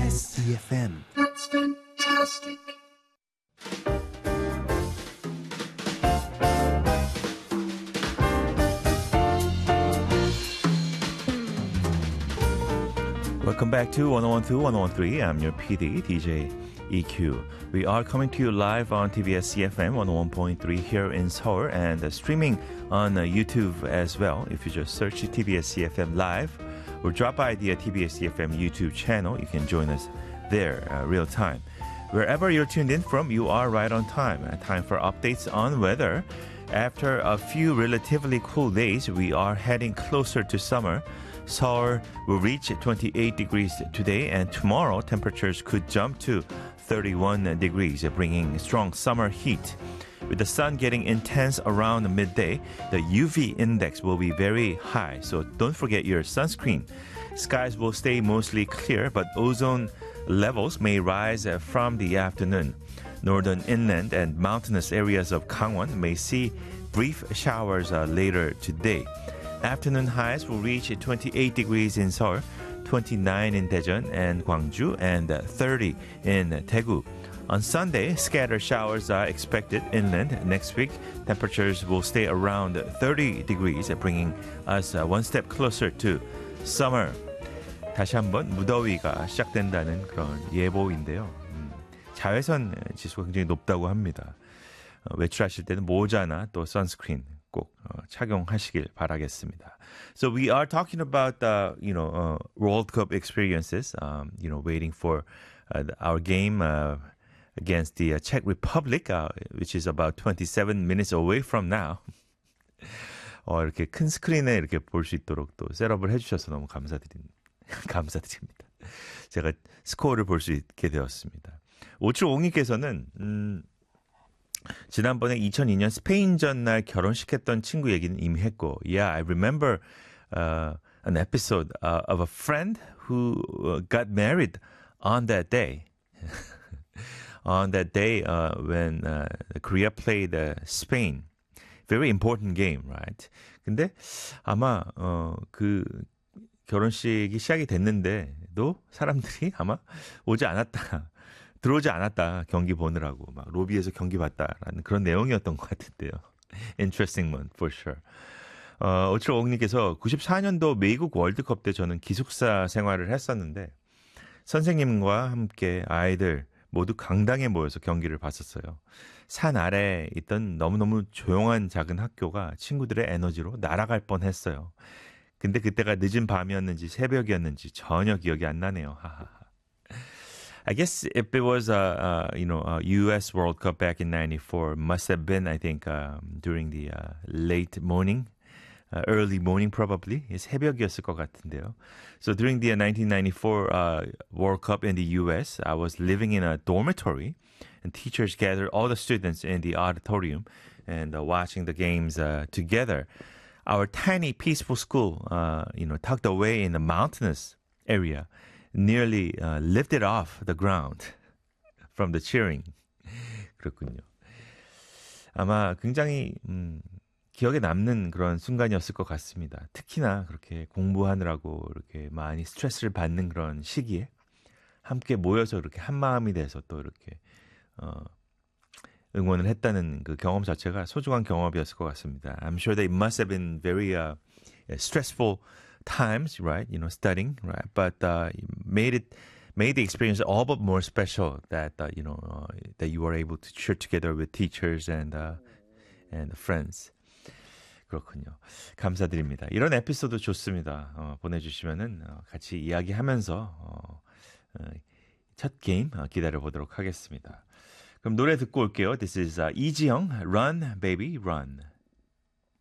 TBS EFM. That's fantastic. Welcome back to 1012, 1013. I'm your PD, DJ EQ. We are coming to you live on TBS CFM 101.3 here in Seoul and streaming on YouTube as well. If you just search TBS CFM Live or drop by the TBS CFM YouTube channel, you can join us there real time. Wherever you're tuned in from, you are right on time. Time for updates on weather. After a few relatively cool days, we are heading closer to summer. Seoul will reach 28 degrees today, and tomorrow temperatures could jump to 31 degrees, bringing strong summer heat. With the sun getting intense around midday, the UV index will be very high, so don't forget your sunscreen. Skies will stay mostly clear, but ozone levels may rise from the afternoon. Northern inland and mountainous areas of Gangwon may see brief showers later today. Afternoon highs will reach 28 degrees in Seoul, 29 in Daejeon and Gwangju, and 30 in Daegu. On Sunday, scattered showers are expected inland. Next week, temperatures will stay around 30 degrees, bringing us one step closer to summer. 다시 한번 무더위가 시작된다는 그런 예보인데요. 자외선 지수가 굉장히 높다고 합니다. 외출하실 때는 모자나 또 선스크린 꼭 착용하시길 바라겠습니다. So we are talking about World Cup experiences. Waiting for our game against the Czech Republic, which is about 27 minutes away from now. 이렇게 큰 스크린에 이렇게 볼 수 있도록 또 셋업을 해주셔서 너무 감사드립니다. 제가 스코어를 볼 수 있게 되었습니다. 5752님께서는 지난번에 2002년 스페인전 날 결혼식했던 친구 얘기는 이미 했고, yeah, I remember an episode of a friend who got married on that day. On that day when Korea played Spain. Very important game, right? 근데 아마 그 결혼식이 시작이 됐는데도 사람들이 아마 오지 않았다. 들어오지 않았다. 경기 보느라고 막 로비에서 경기 봤다라는 그런 내용이었던 것 같은데요. Interesting one, for sure. 5750님께서 94년도 미국 월드컵 때 저는 기숙사 생활을 했었는데 선생님과 함께 아이들 모두 강당에 모여서 경기를 봤었어요. 산 아래에 있던 너무너무 조용한 작은 학교가 친구들의 에너지로 날아갈 뻔했어요. 근데 그때가 늦은 밤이었는지 새벽이었는지 전혀 기억이 안 나네요. I guess if it was a U.S. World Cup back in '94, must have been, I think, during the late morning, early morning probably. 새벽이었을 것 같은데요. So during the 1994 World Cup in the U.S., I was living in a dormitory, and teachers gathered all the students in the auditorium and watching the games together. Our tiny, peaceful school, tucked away in a mountainous area, nearly lifted off the ground from the cheering. 그렇군요. 아마 굉장히 기억에 남는 그런 순간이었을 것 같습니다. 특히나 그렇게 공부하느라고 이렇게 많이 스트레스를 받는 그런 시기에 함께 모여서 이렇게 한 마음이 돼서 또 이렇게 응원을 했다는 그 경험 자체가 소중한 경험이었을 것 같습니다. I'm sure that it must have been very stressful times, right? Studying, right? But made the experience all but more special that that you were able to share together with teachers and friends. 그렇군요. 감사드립니다. 이런 에피소드 좋습니다. 보내주시면은 같이 이야기하면서 첫 게임 기다려 보도록 하겠습니다. 그럼 노래 듣고 올게요. This is 이지영, Run, Baby, Run.